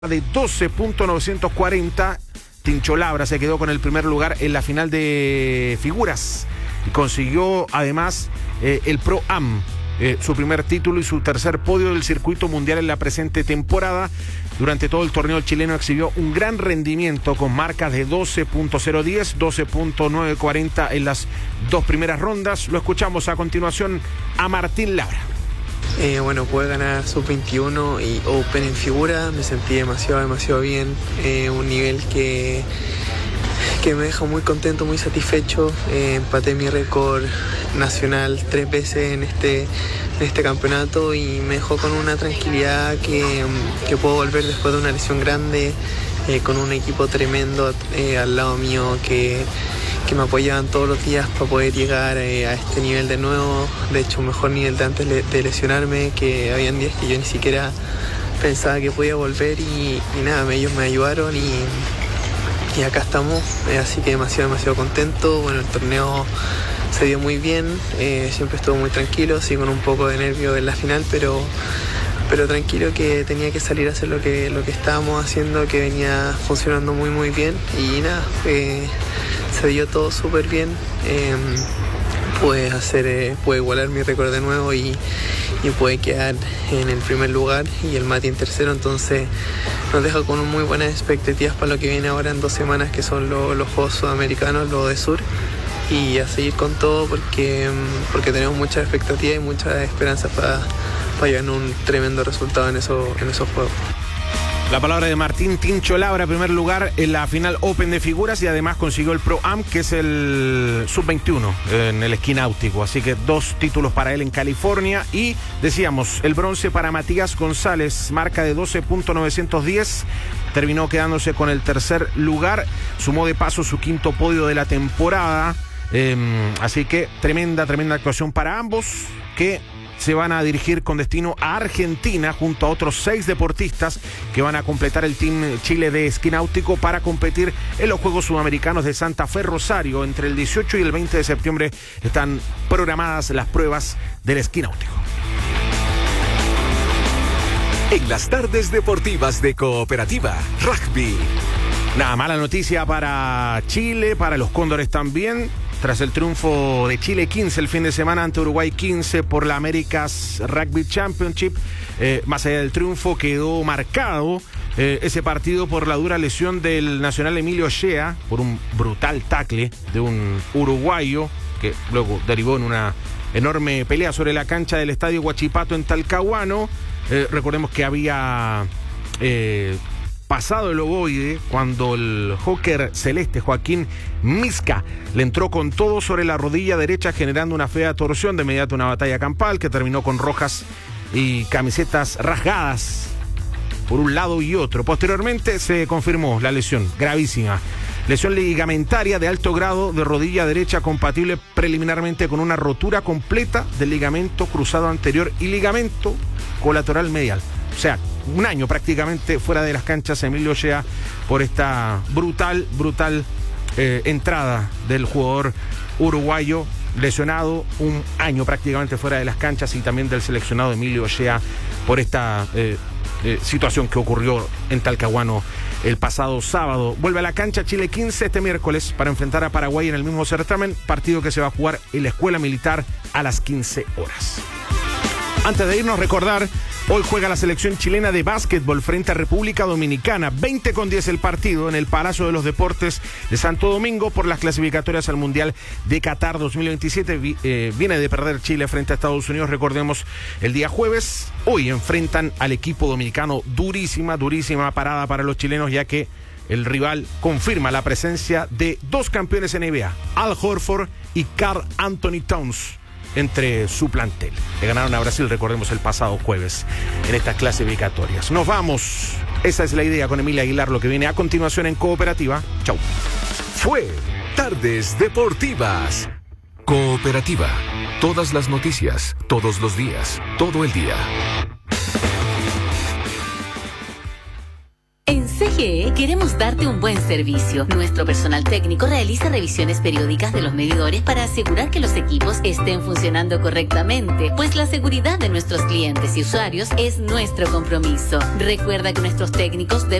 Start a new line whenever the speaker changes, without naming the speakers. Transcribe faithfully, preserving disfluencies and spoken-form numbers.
de doce punto novecientos cuarenta. Tincho Labra se quedó con el primer lugar en la final de figuras y consiguió además eh, el Pro Am, eh, su primer título y su tercer podio del circuito mundial en la presente temporada. Durante todo el torneo el chileno exhibió un gran rendimiento con marcas de doce punto cero diez, doce punto novecientos cuarenta en las dos primeras rondas. Lo escuchamos a continuación a Martín Labra.
Eh, bueno, pude ganar sub veintiuno y Open en figura, me sentí demasiado, demasiado bien, eh, un nivel que, que me deja muy contento, muy satisfecho. Eh, empaté mi récord nacional tres veces en este, en este campeonato y me dejó con una tranquilidad que, que puedo volver después de una lesión grande, eh, con un equipo tremendo eh, al lado mío que... que me apoyaban todos los días para poder llegar eh, a este nivel de nuevo, de hecho un mejor nivel de antes de lesionarme, que habían días que yo ni siquiera pensaba que podía volver y, y nada, ellos me ayudaron y, y acá estamos, eh, así que demasiado, demasiado contento. Bueno, el torneo se dio muy bien, eh, siempre estuvo muy tranquilo, sí con un poco de nervio en la final, pero, pero tranquilo que tenía que salir a hacer lo que, lo que estábamos haciendo, que venía funcionando muy muy bien y nada, eh, se dio todo súper bien. Eh, pude hacer, eh, pude igualar mi récord de nuevo y, y pude quedar en el primer lugar y el Mati en tercero, entonces nos deja con muy buenas expectativas para lo que viene ahora en dos semanas, que son lo, los Juegos Sudamericanos, los de Sur, y a seguir con todo porque, porque tenemos muchas expectativas y muchas esperanzas para, para llevar un tremendo resultado en, eso, en esos Juegos.
La palabra de Martín Tincho Labra, primer lugar en la final Open de figuras y además consiguió el Pro Am, que es el sub veintiuno en el esquí náutico. Así que dos títulos para él en California. Y decíamos, el bronce para Matías González, marca de doce punto novecientos diez. Terminó quedándose con el tercer lugar. Sumó de paso su quinto podio de la temporada. Eh, así que tremenda, tremenda actuación para ambos, que se van a dirigir con destino a Argentina junto a otros seis deportistas que van a completar el Team Chile de esquí náutico para competir en los Juegos Sudamericanos de Santa Fe Rosario. Entre el dieciocho y el veinte de septiembre están programadas las pruebas del esquí náutico.
En las tardes deportivas de Cooperativa Rugby.
Nada, mala noticia para Chile, para los Cóndores también. Tras el triunfo de Chile quince el fin de semana ante Uruguay quince por la America's Rugby Championship, eh, más allá del triunfo quedó marcado eh, ese partido por la dura lesión del nacional Emilio Shea, por un brutal tackle de un uruguayo que luego derivó en una enorme pelea sobre la cancha del Estadio Huachipato en Talcahuano. Eh, recordemos que había... Eh, pasado el ovoide cuando el hawker celeste Joaquín Misca le entró con todo sobre la rodilla derecha, generando una fea torsión. De inmediato una batalla campal que terminó con rojas y camisetas rasgadas por un lado y otro. Posteriormente se confirmó la lesión gravísima, lesión ligamentaria de alto grado de rodilla derecha, compatible preliminarmente con una rotura completa del ligamento cruzado anterior y ligamento colateral medial. O sea, un año prácticamente fuera de las canchas Emilio Shea por esta brutal, brutal eh, entrada del jugador uruguayo, lesionado, un año prácticamente fuera de las canchas, y también del seleccionado Emilio Shea por esta eh, eh, situación que ocurrió en Talcahuano el pasado sábado. Vuelve a la cancha Chile quince este miércoles para enfrentar a Paraguay en el mismo certamen, partido que se va a jugar en la Escuela Militar a las quince horas. Antes de irnos, recordar, hoy juega la selección chilena de básquetbol frente a República Dominicana. veinte con diez el partido en el Palacio de los Deportes de Santo Domingo por las clasificatorias al Mundial de Qatar dos mil veintisiete. Eh, viene de perder Chile frente a Estados Unidos, recordemos, el día jueves. Hoy enfrentan al equipo dominicano. Durísima, durísima parada para los chilenos, ya que el rival confirma la presencia de dos campeones N B A, Al Horford y Karl Anthony Towns, entre su plantel. Le ganaron a Brasil, recordemos, el pasado jueves en estas clasificatorias. Nos vamos. Esa es la idea con Emilia Aguilar, lo que viene a continuación en Cooperativa. Chau.
Fue Tardes Deportivas. Cooperativa. Todas las noticias, todos los días, todo el día.
En C G E queremos darte un buen servicio. Nuestro personal técnico realiza revisiones periódicas de los medidores para asegurar que los equipos estén funcionando correctamente, pues la seguridad de nuestros clientes y usuarios es nuestro compromiso. Recuerda que nuestros técnicos deben